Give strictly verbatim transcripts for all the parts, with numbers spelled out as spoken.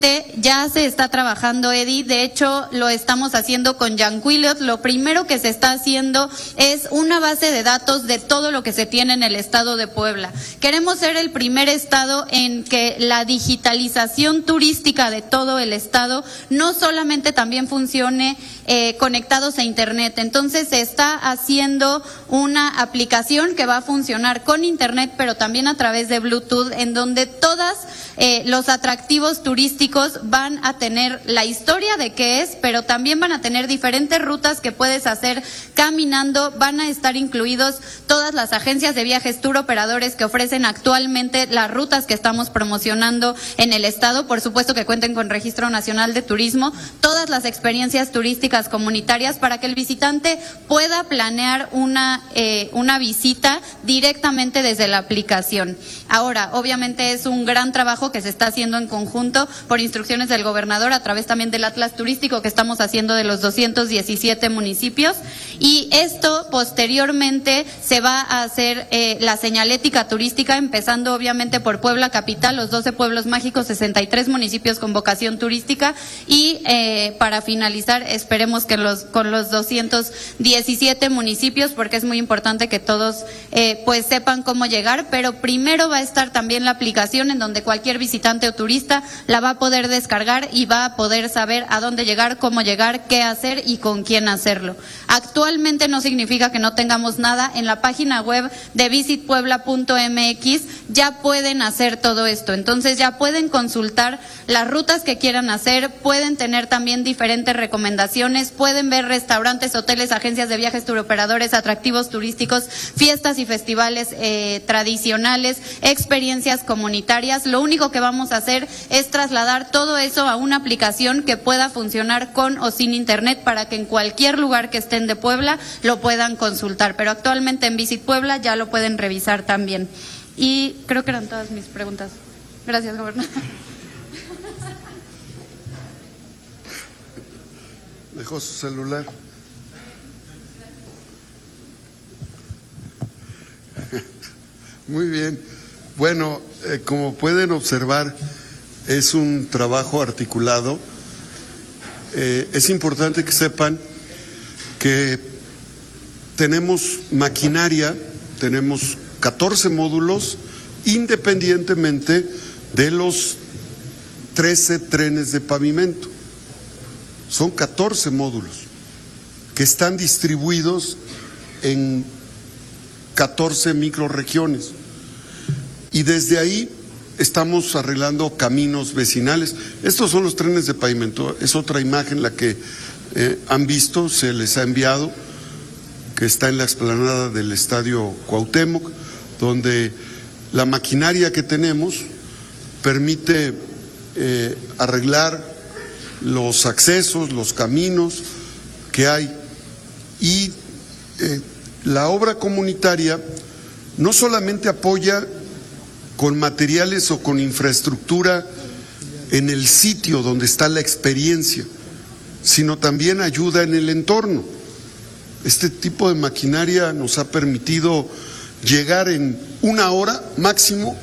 Ya se está trabajando, Eddie, de hecho lo estamos haciendo con Yanquiliot. Lo primero que se está haciendo es una base de datos de todo lo que se tiene en el estado de Puebla. Queremos ser el primer estado en que la digitalización turística de todo el estado no solamente también funcione eh, conectados a internet. Entonces se está haciendo una aplicación que va a funcionar con internet, pero también a través de Bluetooth, en donde todas eh, los atractivos turísticos van a tener la historia de qué es, pero también van a tener diferentes rutas que puedes hacer caminando. Van a estar incluidos todas las agencias de viajes tour operadores que ofrecen actualmente las rutas que estamos promocionando en el estado, por supuesto que cuenten con Registro Nacional de Turismo, todas las experiencias turísticas comunitarias para que el visitante pueda planear una, eh, una visita directamente desde la aplicación. Ahora, obviamente es un gran trabajo que se está haciendo en conjunto por instrucciones del gobernador a través también del Atlas Turístico que estamos haciendo de los doscientos diecisiete municipios, y esto posteriormente se va a hacer eh, la señalética turística, empezando obviamente por Puebla Capital, los doce pueblos mágicos, sesenta y tres municipios con vocación turística, y eh, para finalizar esperemos que los con los doscientos diecisiete municipios, porque es muy importante que todos eh, pues sepan cómo llegar, pero primero va a estar también la aplicación en donde cualquier visitante o turista la va a poder descargar y va a poder saber a dónde llegar, cómo llegar, qué hacer y con quién hacerlo. Actualmente no significa que no tengamos nada. En la página web de visit puebla punto m x ya pueden hacer todo esto, entonces ya pueden consultar las rutas que quieran hacer, pueden tener también diferentes recomendaciones, pueden ver restaurantes, hoteles, agencias de viajes, turoperadores, atractivos turísticos, fiestas y festivales eh, tradicionales, experiencias comunitarias. Lo único que vamos a hacer es trasladar todo eso a una aplicación que pueda funcionar con o sin internet para que en cualquier lugar que estén de Puebla lo puedan consultar, pero actualmente en Visit Puebla ya lo pueden revisar también. Y creo que eran todas mis preguntas. Gracias, gobernador. Dejó su celular. Muy bien. Bueno, eh, como pueden observar, es un trabajo articulado. Eh, es importante que sepan que tenemos maquinaria, tenemos catorce módulos, independientemente de los trece trenes de pavimento. Son catorce módulos que están distribuidos en catorce microrregiones. Y desde ahí estamos arreglando caminos vecinales. Estos son los trenes de pavimento. Es otra imagen la que eh, han visto, se les ha enviado, que está en la explanada del Estadio Cuauhtémoc, donde la maquinaria que tenemos permite eh, arreglar los accesos, los caminos que hay. Y eh, la obra comunitaria no solamente apoya con materiales o con infraestructura en el sitio donde está la experiencia, sino también ayuda en el entorno. Este tipo de maquinaria nos ha permitido llegar en una hora máximo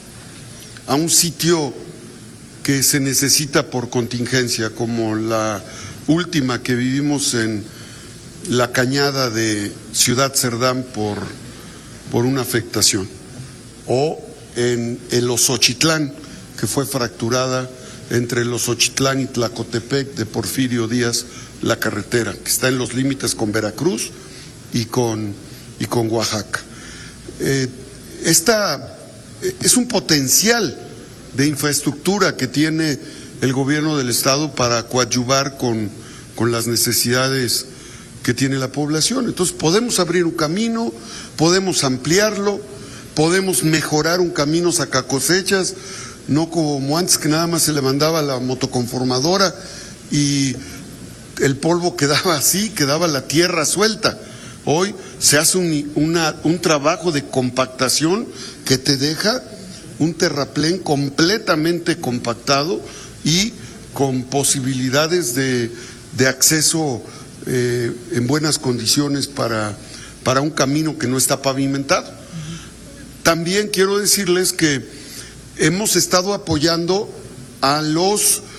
a un sitio que se necesita por contingencia, como la última que vivimos en la cañada de Ciudad Cerdán por, por una afectación, o en el Osochitlán, que fue fracturada entre el Osochitlán y Tlacotepec de Porfirio Díaz, la carretera, que está en los límites con Veracruz y con, y con Oaxaca. Eh, esta es un potencial de infraestructura que tiene el gobierno del estado para coadyuvar con, con las necesidades que tiene la población. Entonces podemos abrir un camino, podemos ampliarlo, podemos mejorar un camino sacacosechas, no como antes que nada más se le mandaba la motoconformadora y el polvo quedaba así, quedaba la tierra suelta. Hoy se hace un, una, un trabajo de compactación que te deja un terraplén completamente compactado y con posibilidades de, de acceso eh, en buenas condiciones para, para un camino que no está pavimentado. También quiero decirles que hemos estado apoyando a los